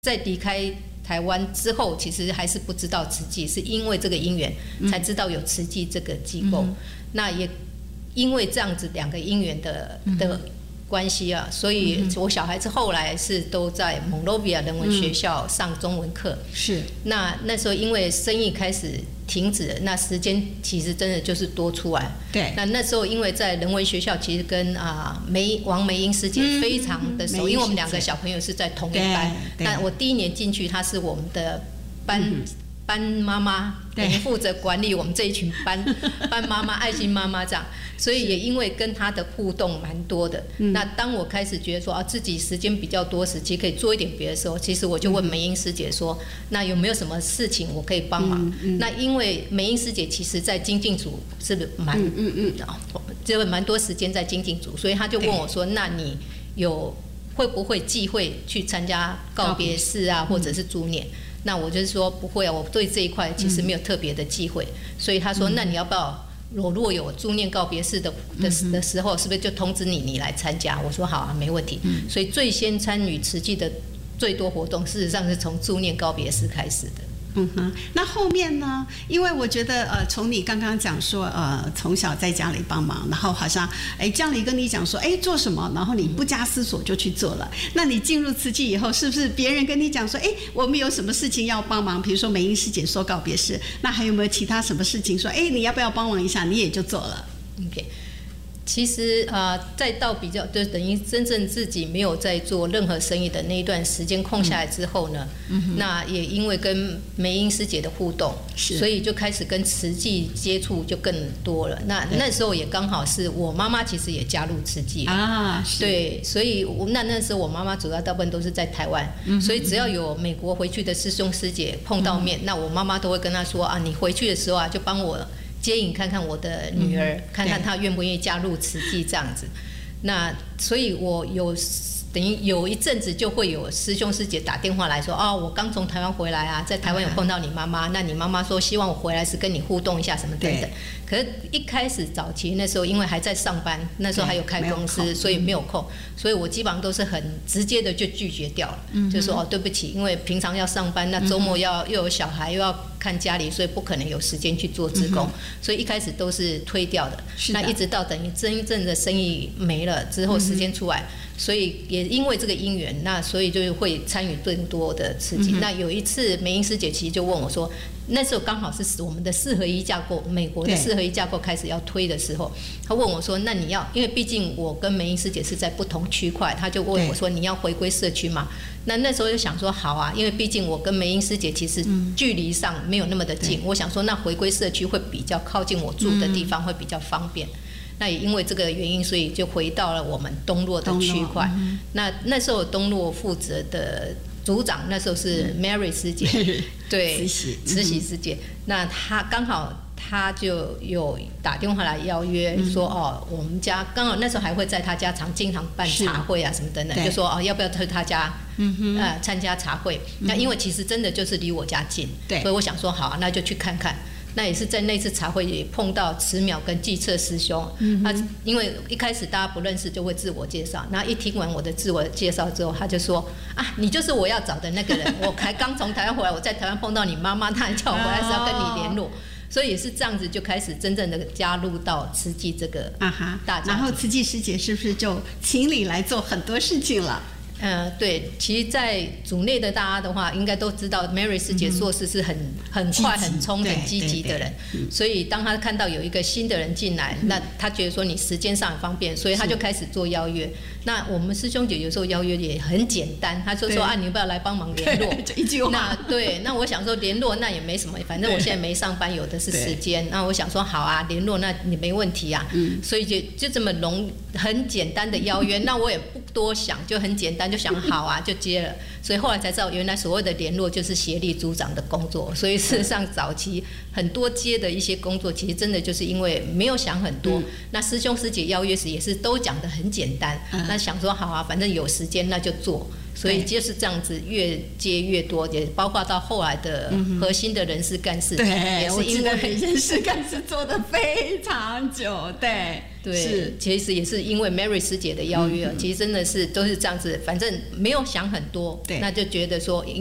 在离开台湾之后，其实还是不知道慈济，是因为这个因缘才知道有慈济这个机构。那也因为这样子2个因缘的关系啊，所以我小孩子后来是都在蒙罗比亚人文学校上中文课。是。那时候因为生意开始停止了，那时间其实真的就是多出来。对。那时候因为在人文学校，其实跟王梅英师姐非常的熟，因为我们2个小朋友是在同一班。那我第1年进去，她是我们的班妈妈，等于负责管理我们这一群班妈妈、爱心妈妈这样。所以也因为跟她的互动蛮多的。那当我开始觉得说自己时间比较多，时期可以做一点别的时候，其实我就问梅英师姐说，那有没有什么事情我可以帮忙？那因为梅英师姐其实在精进组是就蛮多时间在精进组，所以她就问我说，那你会不会忌讳去参加告别式啊，或者是助念？那我就是说不会啊，我对这一块其实没有特别的忌讳。所以她说，那你要不要？我如果有助念告别式的时候，是不是就通知你来参加？我说好啊，没问题。所以最先参与慈济的最多活动，事实上是从助念告别式开始的。 那后面呢？因为我觉得从你刚刚讲说从小在家里帮忙，然后好像家里跟你讲说做什么，然后你不加思索就去做了。那你进入慈济以后，是不是别人跟你讲说我们有什么事情要帮忙？比如说梅英师姐说告别式，那还有没有其他什么事情说你要不要帮忙一下？你也就做了。 OK。其实再到比较，就等于真正自己没有在做任何生意的那一段时间空下来之后呢，那也因为跟梅英师姐的互动，所以就开始跟慈济接触就更多了。那时候也刚好是我妈妈其实也加入慈济啊，对，所以那时候我妈妈主要大部分都是在台湾，所以只要有美国回去的师兄师姐碰到面，那我妈妈都会跟她说你回去的时候就帮我接引看看我的女儿，看看她愿不愿意加入慈济这样子。那所以我等于有一阵子就会有师兄师姐打电话来说我刚从台湾回来啊，在台湾有碰到你妈妈，那你妈妈说希望我回来是跟你互动一下什么等等。可是一开始早期那时候因为还在上班，那时候还有开公司，所以没有空，所以我基本上都是很直接的就拒绝掉了，就说对不起，因为平常要上班，那周末又有小孩又要看家里，所以不可能有时间去做志工，所以一开始都是推掉的。那一直到等于真正的生意没了之后，时间出来，所以也因为这个因缘，那所以就会参与更多的事情。那有一次梅英师姐其实就问我说，那时候刚好是我们的4合1架构，美国的4合1架构开始要推的时候，她问我说，那你要，因为毕竟我跟梅英师姐是在不同区块，她就问我说，你要回归社区吗？那时候就想说好啊，因为毕竟我跟梅英师姐其实距离上没有那么的近，我想说那回归社区会比较靠近我住的地方，会比较方便。那也因为这个原因，所以就回到了我们东洛的区块。那时候东洛负责的组长那时候是 Mary 师姐，对，慈禧师姐。那她刚好她就有打电话来邀约说我们家刚好那时候还会在她家经常办茶会啊什么等等，就说要不要去她家参加茶会。那因为其实真的就是离我家近，所以我想说好啊，那就去看看。那也是在那次茶会也碰到慈淼跟济澈师兄，因为一开始大家不认识就会自我介绍，然后一听完我的自我介绍之后，他就说你就是我要找的那个人，我还刚从台湾回来，我在台湾碰到你妈妈，她还叫我回来是要跟你联络，所以也是这样子就开始真正的加入到慈济这个大家庭。 然后慈济师姐是不是就请你来做很多事情了？ 对，其实，在组内的大家的话，应该都知道 Mary 师姐做事是很快、很冲、很积极的人，所以当他看到有一个新的人进来，那他觉得说你时间上很方便，所以他就开始做邀约。那我们师兄姐有时候邀约也很简单，他就说你要不要来帮忙联络？ 一句话。 那我想说联络那也没什么，反正我现在没上班，有的是时间。那我想说好啊，联络那你没问题啊。所以就这么很简单的邀约，那我也不多想，就很简单就想好啊，就接了。所以后来才知道，原来所谓的联络就是协力组长的工作。所以事实上早期很多接的一些工作，其实真的就是因为没有想很多。那师兄师姐邀约时也是都讲得很简单。那想说好啊，反正有时间那就做。 所以就是这样子越接越多，也包括到后来的核心的人事干事， 对， 也是因为人事干事做得非常久，对。 对，其实也是因为 Mary 师姐的邀约，其实真的是都是这样子，反正没有想很多，那就觉得说